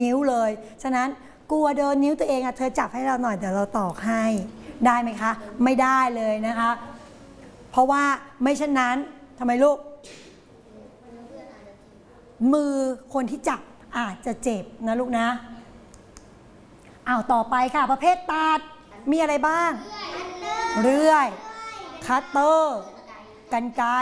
นิ้วเลยฉะนั้นกลัวโดนนิ้วตัวเองเธอจับให้เราหน่อยเดี๋ยวเราตอกให้ได้ไหมคะไม่ได้เลยนะคะเพราะว่าไม่เช่นนั้นทำไมลูกมือคนที่จับอาจจะเจ็บนะลูกนะต่อไปค่ะประเภทตัดมีอะไรบ้างเลื่อยคัตเตอร์กรรไกร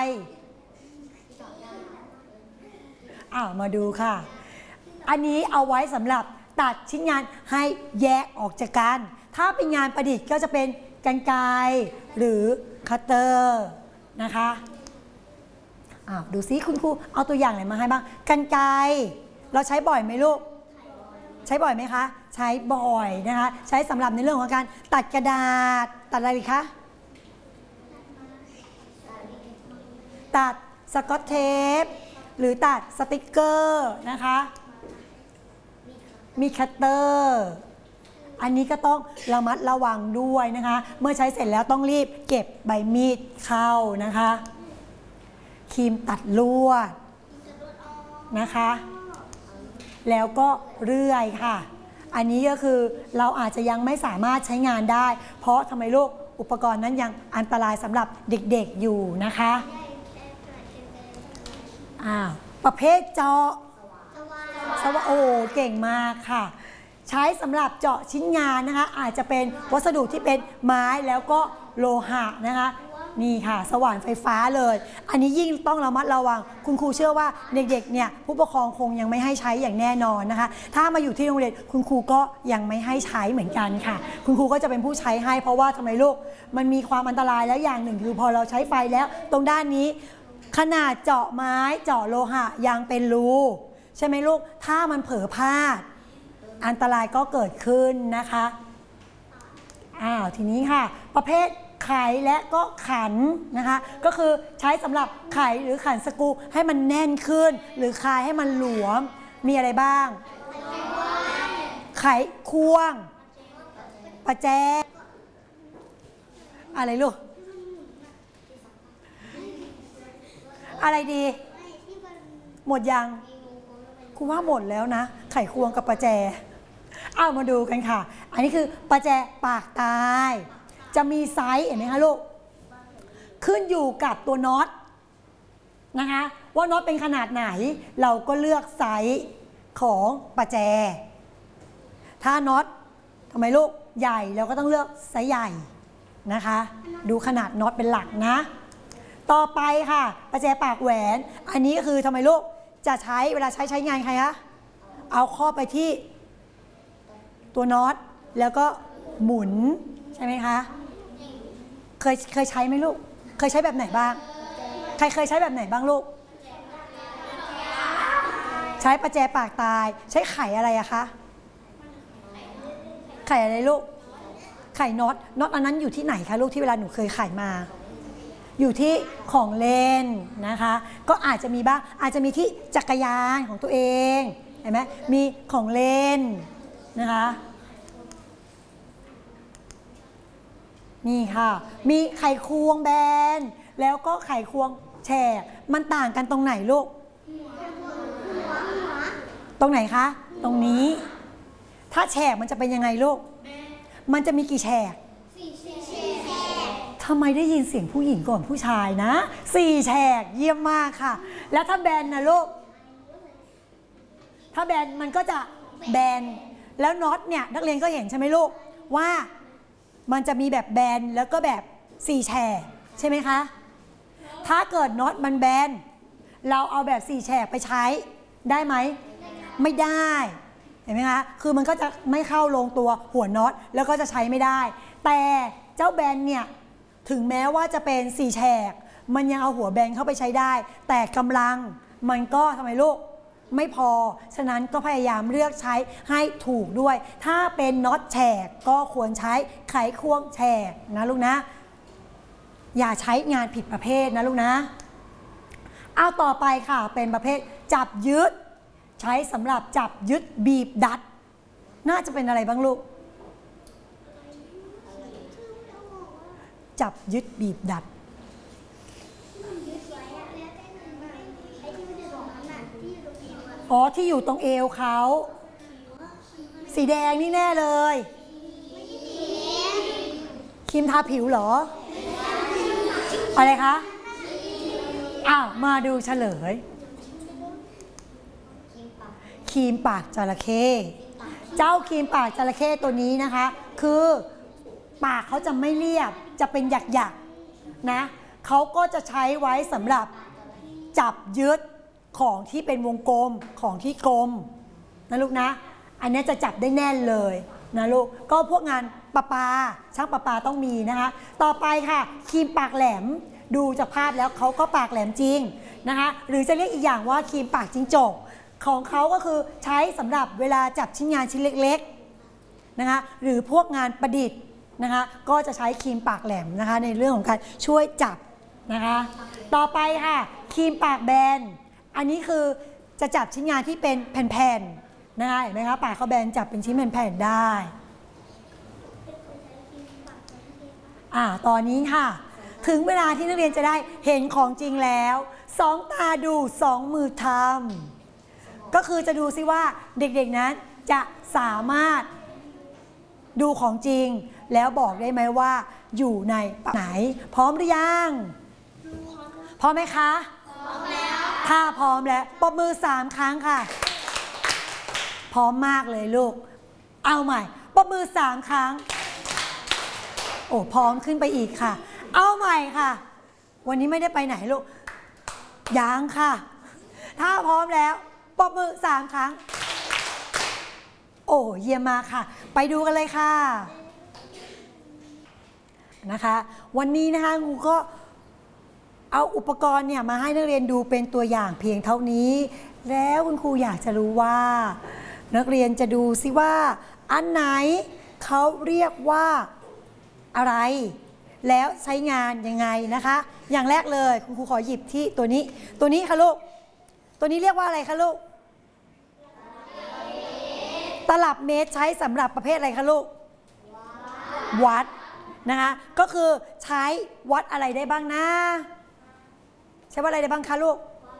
มาดูค่ะอันนี้เอาไว้สำหรับตัดชิ้นงานให้แยกออกจากกันถ้าเป็นงานประดิษฐ์ก็จะเป็นกรรไกรหรือคัตเตอร์นะคะดูซิคุณครูเอาตัวอย่างอะไรมาให้บ้างกรรไกรเราใช้บ่อยไหมลูกใช้บ่อยไหมคะใช้บ่อยนะคะใช้สำหรับในเรื่องของการตัดกระดาษตัดอะไรดีคะตัดสกอตเทปหรือตัดสติกเกอร์นะคะมีคัตเตอร์อันนี้ก็ต้องระมัดระวังด้วยนะคะเมื่อใช้เสร็จแล้วต้องรีบเก็บใบมีดเข้านะคะครีมตัดลวดนะคะแล้วก็เลื่อยค่ะอันนี้ก็คือเราอาจจะยังไม่สามารถใช้งานได้เพราะทำไมลูกอุปกรณ์นั้นยังอันตรายสำหรับเด็กๆอยู่นะคะประเภทเจาะสว่านโอ้เก่งมากค่ะใช้สำหรับเจาะชิ้นงานนะคะอาจจะเป็นวัสดุที่เป็นไม้แล้วก็โลหะนะคะนี่ค่ะสว่านไฟฟ้าเลยอันนี้ยิ่งต้องระมัดระวังคุณครูเชื่อว่าเด็กๆเนี่ยผู้ปกครองคงยังไม่ให้ใช้อย่างแน่นอนนะคะถ้ามาอยู่ที่โรงเรียนคุณครูก็ยังไม่ให้ใช้เหมือนกันค่ะคุณครูก็จะเป็นผู้ใช้ให้เพราะว่าทำไมลูกมันมีความอันตรายแล้วอย่างหนึ่งคือพอเราใช้ไฟแล้วตรงด้านนี้ขนาดเจาะไม้เจาะโลหะยังเป็นรูใช่ไหมลูกถ้ามันเผลอพลาดอันตรายก็เกิดขึ้นนะคะทีนี้ค่ะประเภทไขและก็ขันนะคะก็คือใช้สำหรับไขหรือขันสกรูให้มันแน่นขึ้นหรือคลายให้มันหลวมมีอะไรบ้างไขควงประแจอะไรลูกอะไรดีหมดยังครูว่าหมดแล้วนะไขควงกับประแจมาดูกันค่ะอันนี้คือประแจปากตายจะมีไซส์เห็นไหมคะลูกขึ้นอยู่กับตัวน็อตนะคะว่าน็อตเป็นขนาดไหนเราก็เลือกไซส์ของประแจถ้าน็อตทำไมลูกใหญ่เราก็ต้องเลือกไซส์ใหญ่นะคะดูขนาดน็อตเป็นหลักนะต่อไปค่ะประแจปากแหวนอันนี้คือทำไมลูกจะใช้เวลาใช้งานใครคะเอาข้อไปที่ตัวน็อตแล้วก็หมุนใช่ไหมคะเคยใช้ไหมลูกเคยใช้แบบไหนบ้างใครเคยใช้แบบไหนบ้างลูกใช้ประแจปากตายใช้ไขอะไรอะคะไขอะไรลูกไขน็อตอันนั้นอยู่ที่ไหนคะลูกที่เวลาหนูเคยไขมาอยู่ที่ของเล่นนะคะก็อาจจะมีบ้างอาจจะมีที่จักรยานของตัวเองเห็นไหมมีของเล่นนะคะนี่ค่ะมีไขควงแบนแล้วก็ไขควงแฉกมันต่างกันตรงไหนลูกตรงไหนคะตรงนี้ถ้าแฉกมันจะเป็นยังไงลูกมันจะมีกี่แฉกทำไมได้ยินเสียงผู้หญิงก่อนผู้ชายนะ4แฉกเยี่ยมมากค่ะแล้วถ้าแบนนะลูกถ้าแบนมันก็จะแบนแล้วน็อตเนี่ยนักเรียนก็เห็นใช่ไหมลูกว่ามันจะมีแบบแบนแล้วก็แบบ4แฉกใช่ไหมคะถ้าเกิดน็อตมันแบนเราเอาแบบ4แฉกไปใช้ได้ไหมไม่ได้เห็นไหมคะคือมันก็จะไม่เข้าลงตัวหัวน็อตแล้วก็จะใช้ไม่ได้แต่เจ้าแบนเนี่ยถึงแม้ว่าจะเป็น4แฉกมันยังเอาหัวแบนเข้าไปใช้ได้แต่กำลังมันก็ทำไมลูกไม่พอฉะนั้นก็พยายามเลือกใช้ให้ถูกด้วยถ้าเป็นน็อตแฉกก็ควรใช้ไขควงแฉกนะลูกนะอย่าใช้งานผิดประเภทนะลูกนะต่อไปค่ะเป็นประเภทจับยึดใช้สำหรับจับยึดบีบดัดน่าจะเป็นอะไรบ้างลูกจับยึดบีบดัด อ๋อที่อยู่ตรงเอวเขาสีแดงนี่แน่เลยครีมทาผิวเหรออะไรคะอ้าวมาดูเฉลยครีมปากจระเข้เจ้าครีมปากจระเข้ตัวนี้นะคะคือปากเขาจะไม่เรียบจะเป็นหยักๆนะเขาก็จะใช้ไว้สำหรับจับยึดของที่เป็นวงกลมของที่กลมนะลูกนะอันนี้จะจับได้แน่นเลยนะลูกก็พวกงานประปาช่างประปาต้องมีนะคะต่อไปค่ะครีมปากแหลมดูจากภาพแล้วเขาก็ปากแหลมจริงนะคะหรือจะเรียกอีกอย่างว่าครีมปากจิ้งจกของเขาก็คือใช้สำหรับเวลาจับชิ้นงานชิ้นเล็กๆนะคะหรือพวกงานประดิษฐ์นะคะก็จะใช้ครีมปากแหลมนะคะในเรื่องของการช่วยจับนะคะต่อไปค่ะครีมปากแบนอันนี้คือจะจับชิ้นงานที่เป็นแผ่นๆนะคะเห็นไหมคะปากเขาแบนจับเป็นชิ้นแผ่นๆได้ตอนนี้ค่ะถึงเวลาที่นักเรียนจะได้เห็นของจริงแล้วสองตาดูสองมือทำก็คือจะดูซิว่าเด็กๆนั้นจะสามารถดูของจริงแล้วบอกได้ไหมว่าอยู่ในไหนพร้อมหรือยังพร้อมไหมคะพร้อมแล้วถ้าพร้อมแล้วปรบมือ3ครั้งค่ะพร้อมมากเลยลูกเอาใหม่ปรบมือ3ครั้งโอ้พร้อมขึ้นไปอีกค่ะเอาใหม่ค่ะวันนี้ไม่ได้ไปไหนลูกยังค่ะถ้าพร้อมแล้วปรบมือ3ครั้งโอ้เยี่ยมมากค่ะไปดูกันเลยค่ะนะคะวันนี้นะคะครูก็เอาอุปกรณ์เนี่ยมาให้นักเรียนดูเป็นตัวอย่างเพียงเท่านี้แล้วคุณครูอยากจะรู้ว่านักเรียนจะดูซิว่าอันไหนเขาเรียกว่าอะไรแล้วใช้งานยังไงนะคะอย่างแรกเลยคุณครูขอหยิบที่ตัวนี้ค่ะลูกตัวนี้เรียกว่าอะไรคะลูกตลับเมตรใช้สำหรับประเภทอะไรคะลูกวัดนะคะก็คือใช้วัดอะไรได้บ้างนะใช้วัดอะไรได้บ้างคะลูก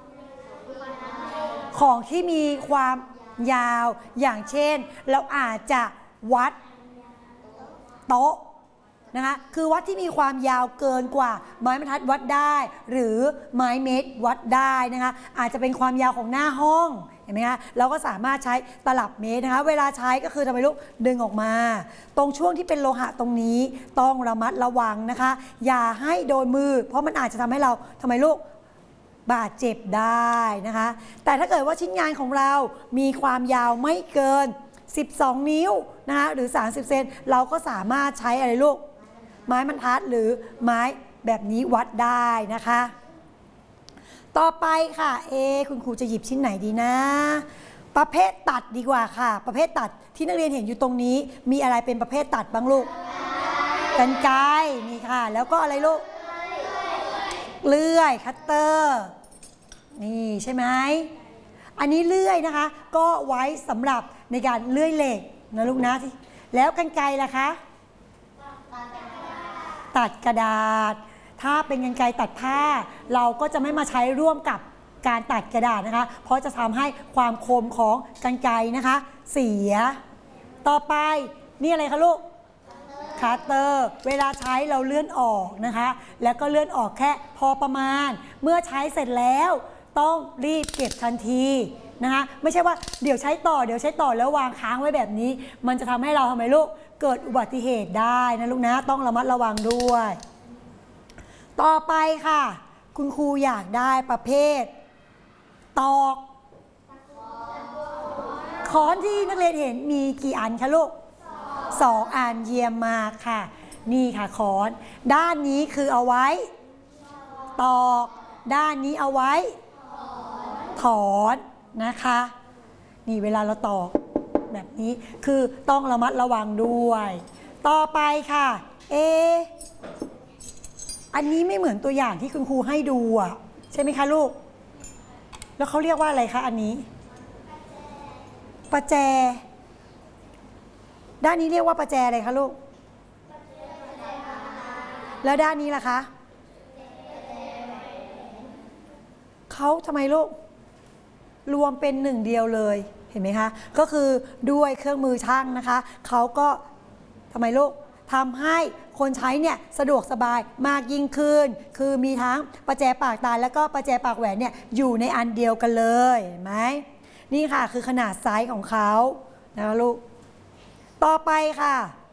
ของที่มีความยาวอย่างเช่นเราอาจจะวัดโต๊ะนะคะคือวัดที่มีความยาวเกินกว่าไม้บรรทัดวัดได้หรือไม้เมตรวัดได้นะคะอาจจะเป็นความยาวของหน้าห้องเห็นไหมคะเราก็สามารถใช้ตลับเมตรนะคะเวลาใช้ก็คือทำไมลูกดึงออกมาตรงช่วงที่เป็นโลหะตรงนี้ต้องระมัดระวังนะคะอย่าให้โดนมือเพราะมันอาจจะทำให้เราทำไมลูกบาดเจ็บได้นะคะแต่ถ้าเกิดว่าชิ้นงานของเรามีความยาวไม่เกิน12นิ้วนะคะหรือ30เซนเราก็สามารถใช้อะไรลูกไม้บรรทัดหรือไม้แบบนี้วัดได้นะคะต่อไปค่ะคุณครูจะหยิบชิ้นไหนดีนะประเภทตัดดีกว่าค่ะประเภทตัดที่นักเรียนเห็นอยู่ตรงนี้มีอะไรเป็นประเภทตัดบ้างลูกกรรไกรนี่ค่ะแล้วก็อะไรลูกเลื่อยคัตเตอร์นี่ใช่ไหมอันนี้เลื่อยนะคะก็ไว้สำหรับในการเลื่อยเหล็กนะลูกนะแล้วกรรไกรล่ะคะตัดกระดาษถ้าเป็นกรรไกรตัดผ้าเราก็จะไม่มาใช้ร่วมกับการตัดกระดาษนะคะเพราะจะทำให้ความคมของกรรไกรนะคะเสียต่อไปนี่อะไรคะลูกคัตเตอร์เวลาใช้เราเลื่อนออกนะคะแล้วก็เลื่อนออกแค่พอประมาณเมื่อใช้เสร็จแล้วต้องรีบเก็บทันทีนะคะไม่ใช่ว่าเดี๋ยวใช้ต่อแล้ววางค้างไว้แบบนี้มันจะทำให้เราทำไมลูกเกิดอุบัติเหตุได้นะลูกนะต้องระมัดระวังด้วยต่อไปค่ะคุณครูอยากได้ประเภทตอกค้อนที่นักเรียนเห็นมีกี่อันคะลูก2 อันเยี่ยมมากค่ะนี่ค่ะค้อนด้านนี้คือเอาไว้ตอกด้านนี้เอาไว้ถอนนะคะนี่เวลาเราตอกแบบนี้คือต้องระมัดระวังด้วยต่อไปค่ะอันนี้ไม่เหมือนตัวอย่างที่คุณครูให้ดูอ่ะใช่ไหมคะลูกแล้วเขาเรียกว่าอะไรคะอันนี้ประแจด้านนี้เรียกว่าประแจอะไรคะลูกแล้วด้านนี้ล่ะคะเขาทำไมลูกรวมเป็น1 เดียวเลยเห็นไหมคะก็คือด้วยเครื่องมือช่างนะคะเขาก็ทำไมลูกทำให้คนใช้เนี่ยสะดวกสบายมากยิ่งขึ้นคือมีทั้งประแจปากตาแล้วก็ประแจปากแหวนเนี่ยอยู่ในอันเดียวกันเลยเห็นไหมนี่ค่ะคือขนาดไซส์ของเขานะคะลูกต่อไปค่ะ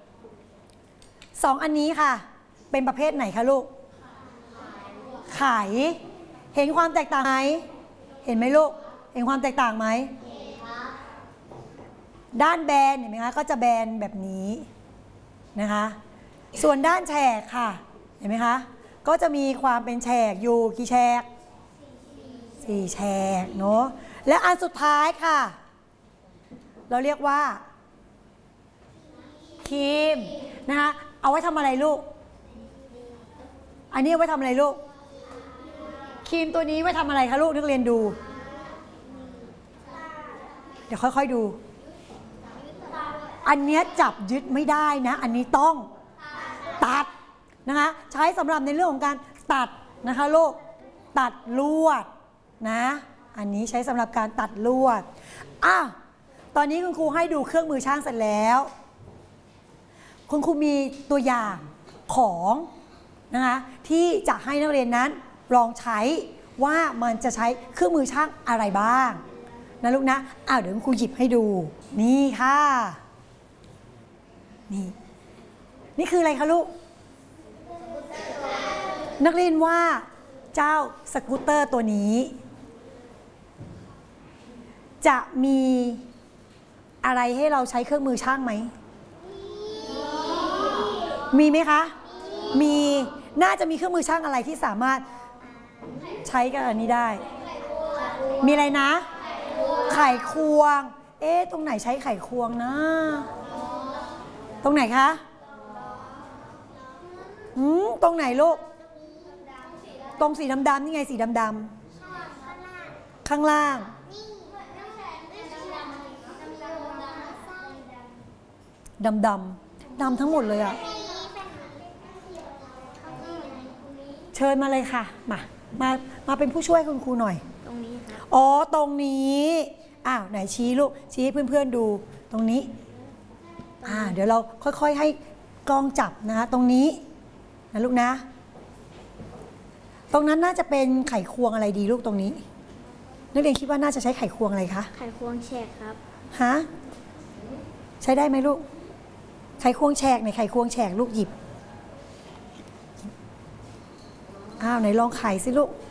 2อันนี้ค่ะเป็นประเภทไหนคะลูกไขเห็นความแตกต่างไหมเห็นไหมลูกเห็นความแตกต่างไหมด้านแบนเห็นไหมคะก็จะแบนแบบนี้นะคะส่วนด้านแฉกค่ะเห็นไหมคะก็จะมีความเป็นแฉกอยู่กี่แฉก4แฉกเนาะและอันสุดท้ายค่ะเราเรียกว่าครีมนะคะเอาไว้ทำอะไรลูกอันนี้เอาไว้ทำอะไรลูกครีมตัวนี้ไว้ทำอะไรคะลูกนักเรียนดูเดี๋ยวค่อยๆดูอันนี้จับยึดไม่ได้นะอันนี้ต้องตัดนะคะใช้สำหรับในเรื่องของการตัดนะคะลูกตัดลวดนะอันนี้ใช้สำหรับการตัดลวดตอนนี้คุณครูให้ดูเครื่องมือช่างเสร็จแล้วคุณครูมีตัวอย่างของนะคะที่จะให้นักเรียนนั้นลองใช้ว่ามันจะใช้เครื่องมือช่างอะไรบ้างนะลูกนะเดี๋ยวคุณครูหยิบให้ดูนี่ค่ะนี่คืออะไรคะลูกนักเรียนว่าเจ้าสกูตเตอร์ตัวนี้จะมีอะไรให้เราใช้เครื่องมือช่างไหมมีไหมคะมีน่าจะมีเครื่องมือช่างอะไรที่สามารถใช้กับอันนี้ได้มีอะไรนะไขควงตรงไหนใช้ไขควงนะตรงไหนคะตรงไหนลูกตรงสีดำๆนี่ไงสีดำๆข้างล่างดำทั้งหมดเลยอะเชิญมาเลยค่ะมาเป็นผู้ช่วยคุณครูหน่อยตรงนี้ครับตรงนี้ไหนชี้ลูกชี้ให้เพื่อนๆดูตรงนี้เดี๋ยวเราค่อยๆให้กล้องจับนะคะตรงนี้นะลูกนะตรงนั้นน่าจะเป็นไขควงอะไรดีลูกตรงนี้นักเรียนคิดว่าน่าจะใช้ไขควงอะไรคะไขควงแฉกครับฮะใช้ได้ไหมลูกไขควงแฉกไหนไขควงแฉกลูกหยิบไหนลองไขสิลูก